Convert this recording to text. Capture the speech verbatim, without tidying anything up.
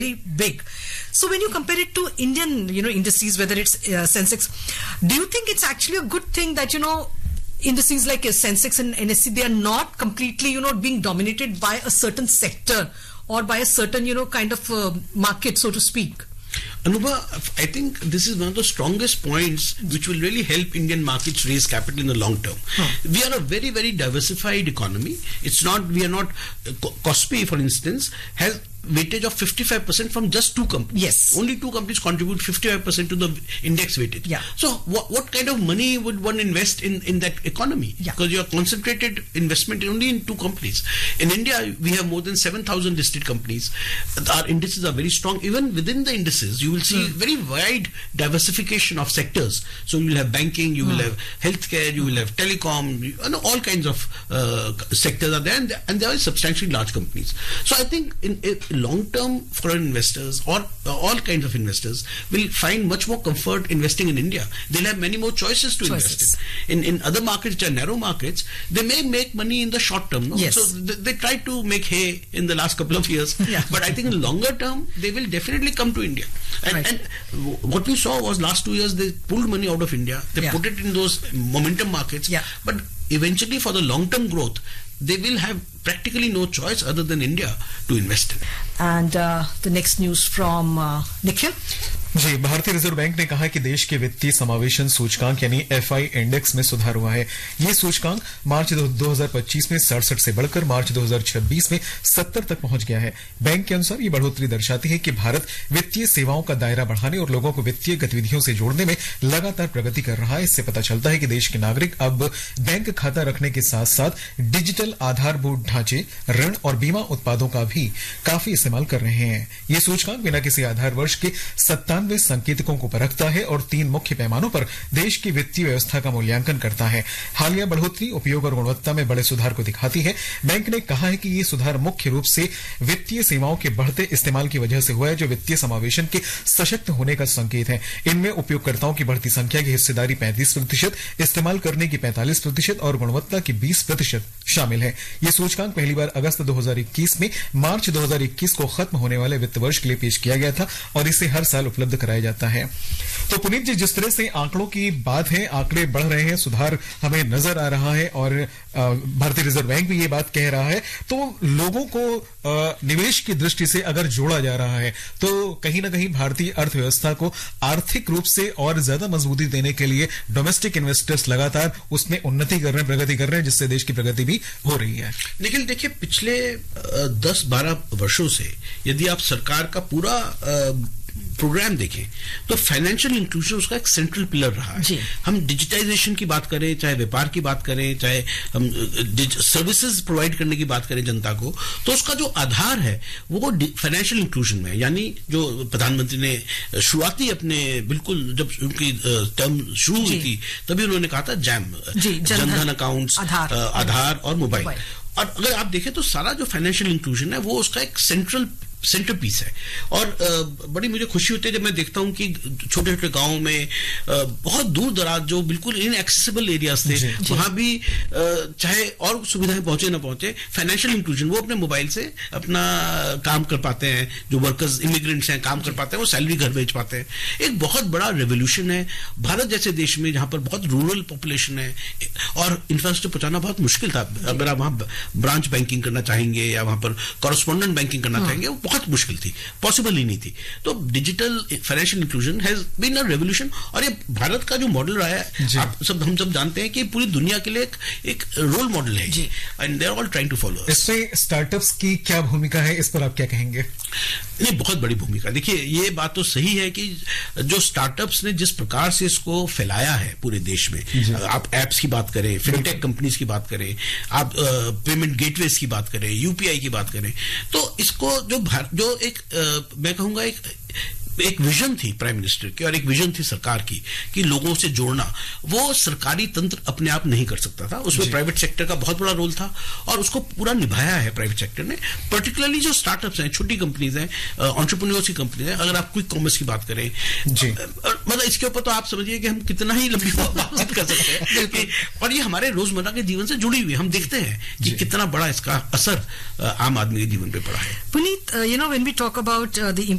big. So when you compare it to Indian, you know, indices, whether it's uh, Sensex, do you think it's actually a good thing that, you know, indices like uh, Sensex and N S E, they are not completely, you know, being dominated by a certain sector or by a certain, you know, kind of uh, market, so to speak? Anubha, I think this is one of the strongest points which will really help Indian markets raise capital in the long term. Huh. We are a very, very diversified economy. It's not, we are not, uh, Kospi, for instance, has weightage of fifty-five percent from just two companies. Yes. Only two companies contribute fifty-five percent to the index weightage. Yeah. So what, what kind of money would one invest in, in that economy? Yeah. Because you are concentrated investment only in two companies. In India, we have more than seven thousand listed companies. Our indices are very strong. Even within the indices, you will see hmm. very wide diversification of sectors. So you will have banking, you hmm. will have healthcare, you will have telecom, you know, all kinds of uh, sectors are there, and, and they are substantially large companies. So I think in, in long-term foreign investors or uh, all kinds of investors will find much more comfort investing in India. They'll have many more choices to choices. invest in. in. In other markets, which are narrow markets, they may make money in the short term. No? Yes. So they, they tried to make hay in the last couple of years. Yeah. But I think in the longer term, they will definitely come to India. And, right. and what we saw was last two years, they pulled money out of India. They yeah. put it in those momentum markets. Yeah. But eventually, for the long-term growth, they will have practically no choice other than India to invest in. And uh, the next news from uh, Nikhil. जी, भारतीय reserve bank ने कहा है कि देश के वित्तीय समावेशन सूचकांक यानी एफ आई इंडेक्स में सुधार हुआ है। ये सूचकांक मार्च दो हज़ार पच्चीस में सड़सठ से बढ़कर मार्च दो हज़ार छब्बीस में सत्तर तक पहुंच गया है। बैंक के अनुसार ये बढ़ोतरी दर्शाती है कि भारत वित्तीय सेवाओं का दायरा बढ़ाने और लोगों को वित्तीय गतिविधियों से जोड़ने में लगातार प्रगति कर रहा है। इससे पता चलता है कि देश के नागरिक अब बैंक खाता रखने के साथ साथ डिजिटल आधारभूत ढांचे, ऋण और बीमा उत्पादों का भी काफी इस्तेमाल कर रहे हैं। ये सूचकांक बिना किसी आधार वर्ष के सत्तानवे संकेतकों को परखता है और तीन मुख्य पैमानों पर देश की वित्तीय व्यवस्था का मूल्यांकन करता है। हालिया बढ़ोतरी उपयोग और गुणवत्ता में बड़े सुधार को दिखाती है। बैंक ने कहा है कि ये सुधार मुख्य रूप से वित्तीय सेवाओं के बढ़ते इस्तेमाल की वजह से हुआ है, जो वित्तीय समावेशन के सशक्त होने का संकेत है। इनमें उपयोगकर्ताओं की बढ़ती संख्या की हिस्सेदारी पैंतीस प्रतिशत, इस्तेमाल करने की पैंतालीस प्रतिशत और गुणवत्ता की बीस प्रतिशत शामिल है। ये सूचकांक पहली बार अगस्त दो हज़ार इक्कीस में मार्च दो हज़ार इक्कीस को खत्म होने वाले वित्त वर्ष के लिए पेश किया गया था और इसे हर साल उपलब्ध कराया जाता है। तो पुनीत जी, जिस तरह से आंकड़ों की बात है, आंकड़े बढ़ रहे हैं, सुधार हमें नजर आ रहा है और भारतीय रिजर्व बैंक भी ये बात कह रहा है, तो लोगों को निवेश की दृष्टि से अगर जोड़ा जा रहा है तो कहीं ना कहीं भारतीय अर्थव्यवस्था को आर्थिक रूप से और ज्यादा मजबूती देने के लिए डोमेस्टिक इन्वेस्टर्स लगातार उसमें उन्नति कर रहे हैं, प्रगति कर रहे हैं, जिससे देश की प्रगति भी हो रही है। लेकिन देखिए, पिछले दस बारह वर्षों से यदि आप सरकार का पूरा प्रोग्राम देखें तो फाइनेंशियल इंक्लूजन उसका एक सेंट्रल पिलर रहा है। हम डिजिटाइजेशन की बात करें, चाहे व्यापार की बात करें, चाहे हम सर्विसेज प्रोवाइड करने की बात करें जनता को, तो उसका जो आधार है वो फाइनेंशियल इंक्लूजन में, यानी जो प्रधानमंत्री ने शुरुआती अपने बिल्कुल जब उनकी टर्म शुरू हुई थी तभी उन्होंने कहा था जैम, जनधन अकाउंट्स, आधार, आधार और मोबाइल। और अगर आप देखें तो सारा जो फाइनेंशियल इंक्लूजन है वो उसका एक सेंट्रल सेंटर पीस है। और आ, बड़ी मुझे खुशी होती है जब मैं देखता हूं कि छोटे छोटे गांवों में आ, बहुत दूर दराज जो बिल्कुल इनएक्सेसिबल एरियाज थे, वहां भी आ, चाहे और सुविधाएं पहुंचे ना पहुंचे, फाइनेंशियल इंक्लूजन, वो अपने मोबाइल से अपना काम कर पाते हैं। जो वर्कर्स इमिग्रेंट्स हैं काम कर पाते हैं, वो सैलरी घर भेज पाते हैं। एक बहुत बड़ा रेवोल्यूशन है भारत जैसे देश में जहां पर बहुत रूरल पॉपुलेशन है और इंफ्रास्ट्रक्चर पहुंचाना बहुत मुश्किल था। अगर आप वहां ब्रांच बैंकिंग करना चाहेंगे या वहां पर कॉरेस्पॉन्डेंट बैंकिंग करना चाहेंगे, बहुत मुश्किल थी, पॉसिबल ही नहीं थी। तो digital financial inclusion has been a revolution और ये भारत का जो मॉडल रहा है, आप सब हम सब जानते हैं कि पूरी दुनिया के लिए एक, एक रोल मॉडल है and they are all trying to follow. इसमें स्टार्टअप्स की क्या भूमिका है, इस पर आप क्या कहेंगे? नहीं, बहुत बड़ी भूमिका। देखिए, ये बात तो सही है कि जो स्टार्टअप्स ने जिस प्रकार से इसको फैलाया है पूरे देश में, आप एप्स की बात करें, फिनटेक कंपनीज की बात करें, आप पेमेंट गेटवेज की बात करें, यूपीआई की बात करें, तो इसको जो जो एक आ, मैं कहूंगा एक एक विजन थी प्राइम मिनिस्टर की और एक विजन थी सरकार की कि लोगों से जोड़ना, वो सरकारी तंत्र अपने आप नहीं कर सकता था। उसमें प्राइवेट सेक्टर का बहुत बड़ा रोल था और उसको पूरा निभाया है प्राइवेट सेक्टर ने। पर्टिकुलरली जो स्टार्टअप्स हैं, छोटी कंपनीज हैं, एंटरप्रेन्योर्स की कंपनीज हैं, अगर आप क्विक कॉमर्स की बात करें, मतलब इसके ऊपर तो आप समझिए कि हम कितना ही लंबी बातचीत कर सकते हैं और ये हमारे रोजमर्रा के जीवन से जुड़ी हुई, हम देखते हैं कि कितना बड़ा इसका असर आम आदमी के जीवन पे पड़ा है। Puneet, you know when we talk about the